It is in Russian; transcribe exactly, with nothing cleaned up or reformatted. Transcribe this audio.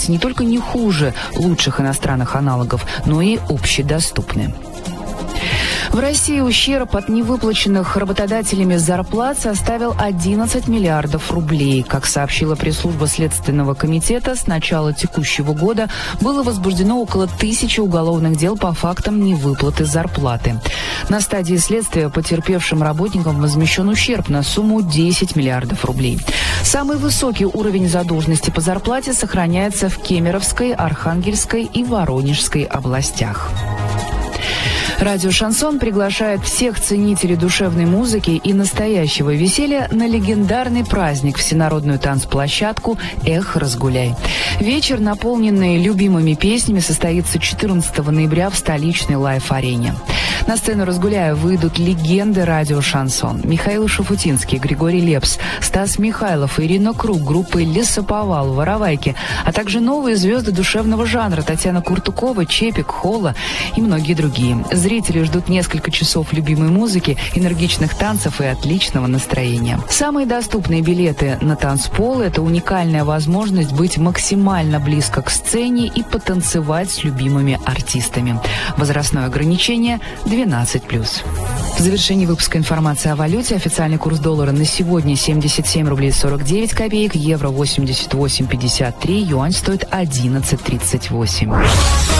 становятся не только не хуже лучших иностранных аналогов, но и общедоступны. В России ущерб от невыплаченных работодателями зарплат составил одиннадцать миллиардов рублей. Как сообщила пресс-служба Следственного комитета, с начала текущего года было возбуждено около тысячи уголовных дел по фактам невыплаты зарплаты. На стадии следствия потерпевшим работникам возмещен ущерб на сумму десять миллиардов рублей. Самый высокий уровень задолженности по зарплате сохраняется в Кемеровской, Архангельской и Воронежской областях. Радио «Шансон» приглашает всех ценителей душевной музыки и настоящего веселья на легендарный праздник, всенародную танцплощадку «Эх, разгуляй». Вечер, наполненный любимыми песнями, состоится четырнадцатого ноября в столичной лайв-арене. На сцену «Разгуляя» выйдут легенды радио «Шансон». Михаил Шафутинский, Григорий Лепс, Стас Михайлов, Ирина Круг, группы «Лесоповал», «Воровайки», а также новые звезды душевного жанра Татьяна Куртукова, Чепик, Холла и многие другие. Зрители ждут несколько часов любимой музыки, энергичных танцев и отличного настроения. Самые доступные билеты на танцпол – это уникальная возможность быть максимально близко к сцене и потанцевать с любимыми артистами. Возрастное ограничение – двенадцать плюс. В завершении выпуска информация о валюте. Официальный курс доллара на сегодня семьдесят семь рублей сорок девять копеек, евро восемьдесят восемь пятьдесят три, юань стоит одиннадцать тридцать восемь.